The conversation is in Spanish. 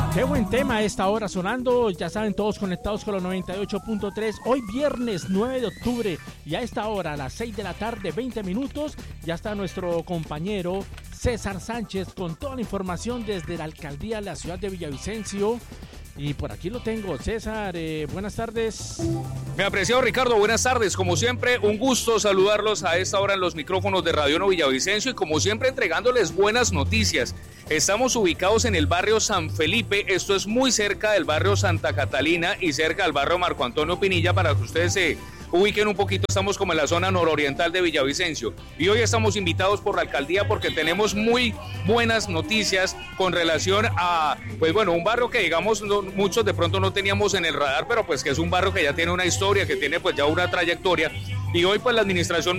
Qué buen tema a esta hora sonando, ya saben, todos conectados con los 98.3, hoy viernes 9 de octubre y a esta hora, a las 6 de la tarde, 20 minutos, ya está nuestro compañero César Sánchez con toda la información desde la alcaldía de la ciudad de Villavicencio. Y por aquí lo tengo, César, buenas tardes. Mi apreciado Ricardo, buenas tardes. Como siempre, un gusto saludarlos a esta hora en los micrófonos de Radio 1 Villavicencio y como siempre entregándoles buenas noticias. Estamos ubicados en el barrio San Felipe, esto es muy cerca del barrio Santa Catalina y cerca del barrio Marco Antonio Pinilla para que ustedes se ubiquen un poquito. Estamos como en la zona nororiental de Villavicencio y hoy estamos invitados por la alcaldía porque tenemos muy buenas noticias con relación a, pues bueno, un barrio que digamos muchos de pronto no teníamos en el radar, pero pues que es un barrio que ya tiene una historia, que tiene pues ya una trayectoria y hoy pues la administración